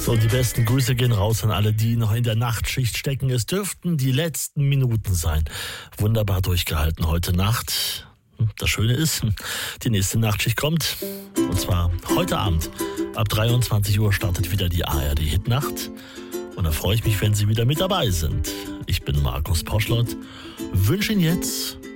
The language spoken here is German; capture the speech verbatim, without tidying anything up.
So, die besten Grüße gehen raus an alle, die noch in der Nachtschicht stecken. Es dürften die letzten Minuten sein. Wunderbar durchgehalten heute Nacht. Das Schöne ist, die nächste Nachtschicht kommt. Und zwar heute Abend. Ab dreiundzwanzig Uhr startet wieder die A R D-Hitnacht. Und da freue ich mich, wenn Sie wieder mit dabei sind. Ich bin Markus Poschlott. Wünsche Ihnen jetzt